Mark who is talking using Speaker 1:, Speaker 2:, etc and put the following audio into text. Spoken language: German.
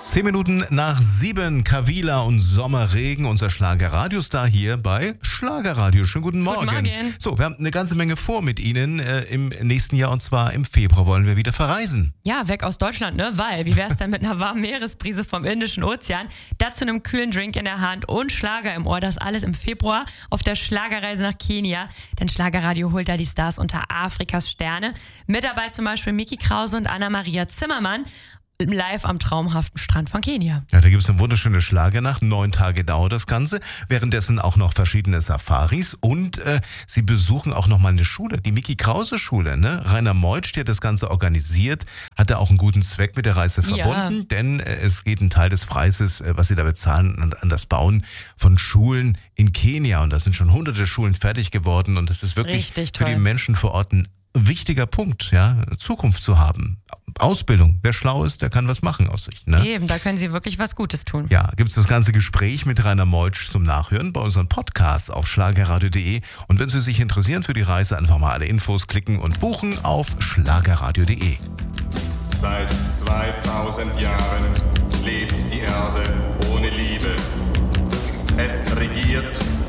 Speaker 1: 10 Minuten nach 7, Kavila und Sommerregen, unser Schlager-Radiostar hier bei Schlagerradio. Schönen guten Morgen.
Speaker 2: Guten Morgen.
Speaker 1: So, wir haben eine ganze Menge vor mit Ihnen im nächsten Jahr, und zwar im Februar wollen wir wieder verreisen.
Speaker 2: Ja, weg aus Deutschland, ne? Weil, wie wär's denn mit einer warmen Meeresbrise vom Indischen Ozean, dazu einem kühlen Drink in der Hand und Schlager im Ohr, das alles im Februar auf der Schlagerreise nach Kenia. Denn Schlagerradio holt da die Stars unter Afrikas Sterne. Mit dabei zum Beispiel Miki Krause und Anna-Maria Zimmermann. Live am traumhaften Strand von Kenia.
Speaker 1: Ja, da gibt es eine wunderschöne Schlagernacht. 9 Tage dauert das Ganze. Währenddessen auch noch verschiedene Safaris. Und sie besuchen auch noch mal eine Schule, die Miki Krause Schule. Ne? Rainer Meutsch, der das Ganze organisiert, hat da auch einen guten Zweck mit der Reise verbunden.
Speaker 2: Ja.
Speaker 1: Denn es geht ein Teil des Preises, was sie da bezahlen, an das Bauen von Schulen in Kenia. Und da sind schon hunderte Schulen fertig geworden. Und das ist wirklich
Speaker 2: Richtig
Speaker 1: für
Speaker 2: toll.
Speaker 1: die Menschen vor Ort ein wichtiger Punkt, ja, Zukunft zu haben. Ausbildung. Wer schlau ist, der kann was machen aus sich. Ne?
Speaker 2: Eben, da können sie wirklich was Gutes tun.
Speaker 1: Ja, gibt es das ganze Gespräch mit Rainer Meutsch zum Nachhören bei unseren Podcasts auf schlagerradio.de. Und wenn Sie sich interessieren für die Reise, einfach mal alle Infos klicken und buchen auf schlagerradio.de.
Speaker 3: Seit 2000 Jahren lebt die Erde ohne Liebe. Es regiert